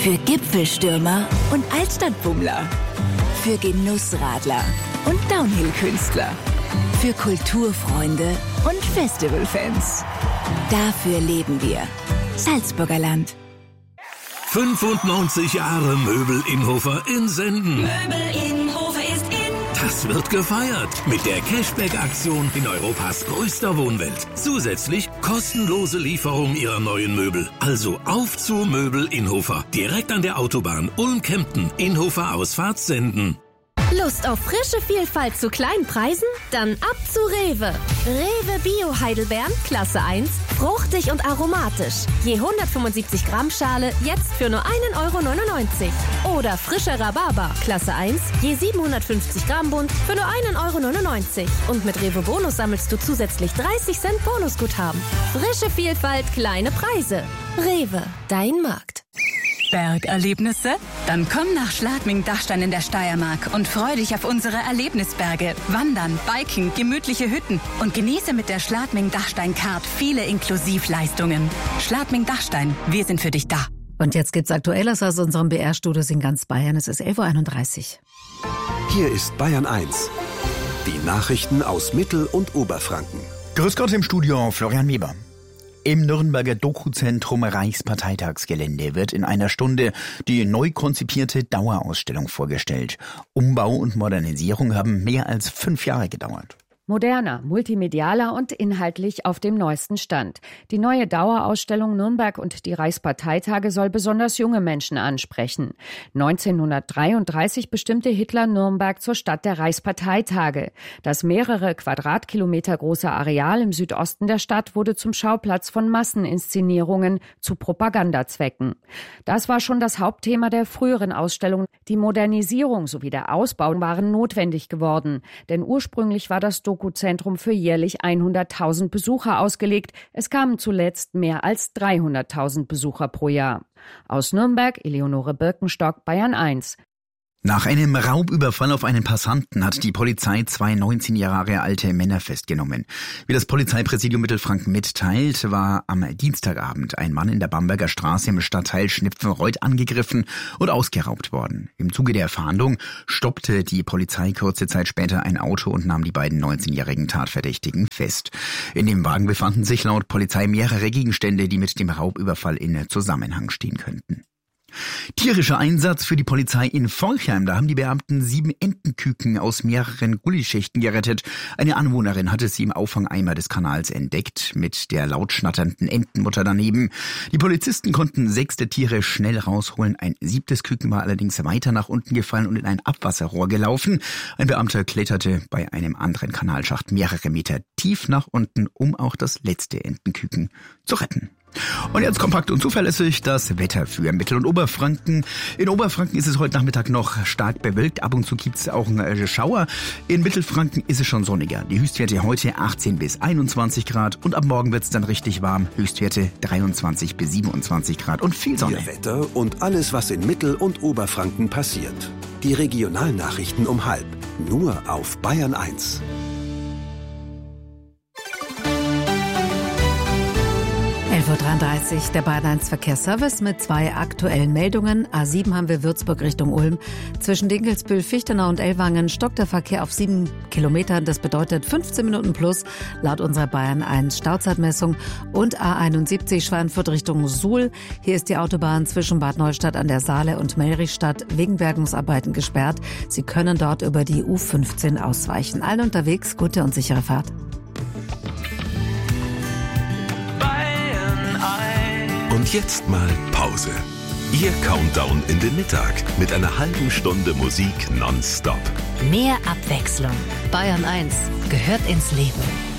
Für Gipfelstürmer und Altstadtbummler. Für Genussradler und Downhill-Künstler. Für Kulturfreunde und Festivalfans. Dafür leben wir. Salzburger Land. 95 Jahre Möbel Innhofer in Senden. Möbel Innhofer ist in. Das wird gefeiert mit der Cashback-Aktion in Europas größter Wohnwelt. Zusätzlich kostenlose Lieferung Ihrer neuen Möbel. Also auf zu Möbel Innhofer. Direkt an der Autobahn Ulm-Kempten. Innhofer Ausfahrt Senden. Lust auf frische Vielfalt zu kleinen Preisen? Dann ab zu Rewe. Rewe Bio Heidelbeeren, Klasse 1, fruchtig und aromatisch. Je 175 Gramm Schale, jetzt für nur 1,99 €. Oder frischer Rhabarber, Klasse 1, je 750 Gramm Bund, für nur 1,99 €. Und mit Rewe Bonus sammelst du zusätzlich 30 Cent Bonusguthaben. Frische Vielfalt, kleine Preise. Rewe, dein Markt. Bergerlebnisse? Dann komm nach Schladming-Dachstein in der Steiermark und freu dich auf unsere Erlebnisberge. Wandern, Biken, gemütliche Hütten und genieße mit der Schladming-Dachstein-Card viele Inklusivleistungen. Schladming-Dachstein, wir sind für dich da. Und jetzt gibt's Aktuelles aus unserem BR-Studios in ganz Bayern. Es ist 11:31 Uhr. Hier ist Bayern 1. Die Nachrichten aus Mittel- und Oberfranken. Grüß Gott im Studio, Florian Weber. Im Nürnberger Dokuzentrum Reichsparteitagsgelände wird in einer Stunde die neu konzipierte Dauerausstellung vorgestellt. Umbau und Modernisierung haben mehr als 5 Jahre gedauert. Moderner, multimedialer und inhaltlich auf dem neuesten Stand. Die neue Dauerausstellung Nürnberg und die Reichsparteitage soll besonders junge Menschen ansprechen. 1933 bestimmte Hitler Nürnberg zur Stadt der Reichsparteitage. Das mehrere Quadratkilometer große Areal im Südosten der Stadt wurde zum Schauplatz von Masseninszenierungen zu Propagandazwecken. Das war schon das Hauptthema der früheren Ausstellung. Die Modernisierung sowie der Ausbau waren notwendig geworden, denn ursprünglich war das Dokuzentrum für jährlich 100.000 Besucher ausgelegt. Es kamen zuletzt mehr als 300.000 Besucher pro Jahr. Aus Nürnberg, Eleonore Birkenstock, Bayern 1. Nach einem Raubüberfall auf einen Passanten hat die Polizei 2 19 Jahre alte Männer festgenommen. Wie das Polizeipräsidium Mittelfranken mitteilt, war am Dienstagabend ein Mann in der Bamberger Straße im Stadtteil Schnepfenreuth angegriffen und ausgeraubt worden. Im Zuge der Fahndung stoppte die Polizei kurze Zeit später ein Auto und nahm die beiden 19-jährigen Tatverdächtigen fest. In dem Wagen befanden sich laut Polizei mehrere Gegenstände, die mit dem Raubüberfall in Zusammenhang stehen könnten. Tierischer Einsatz für die Polizei in Forchheim. Da haben die Beamten 7 Entenküken aus mehreren Gullischächten gerettet. Eine Anwohnerin hatte sie im Auffangeimer des Kanals entdeckt, mit der laut schnatternden Entenmutter daneben. Die Polizisten konnten 6 der Tiere schnell rausholen. Ein 7. Küken war allerdings weiter nach unten gefallen und in ein Abwasserrohr gelaufen. Ein Beamter kletterte bei einem anderen Kanalschacht mehrere Meter tief nach unten, um auch das letzte Entenküken zu retten. Und jetzt kompakt und zuverlässig das Wetter für Mittel- und Oberfranken. In Oberfranken ist es heute Nachmittag noch stark bewölkt. Ab und zu gibt es auch einen Schauer. In Mittelfranken ist es schon sonniger. Die Höchstwerte heute 18 bis 21 Grad. Und ab morgen wird es dann richtig warm. Höchstwerte 23 bis 27 Grad und viel Sonne. Ihr Wetter und alles, was in Mittel- und Oberfranken passiert. Die Regionalnachrichten um 12:30. Nur auf Bayern 1. 11:33 Uhr, der Bayern 1 Verkehrsservice mit 2 aktuellen Meldungen. A7 haben wir Würzburg Richtung Ulm. Zwischen Dinkelsbühl, Fichtenau und Ellwangen stockt der Verkehr auf 7 Kilometern. Das bedeutet 15 Minuten plus laut unserer Bayern 1 Stauzeitmessung. Und A71 Schweinfurt Richtung Suhl. Hier ist die Autobahn zwischen Bad Neustadt an der Saale und Melrichstadt wegen Bergungsarbeiten gesperrt. Sie können dort über die U15 ausweichen. Allen unterwegs gute und sichere Fahrt. Und jetzt mal Pause. Ihr Countdown in den Mittag mit einer halben Stunde Musik nonstop. Mehr Abwechslung. Bayern 1 gehört ins Leben.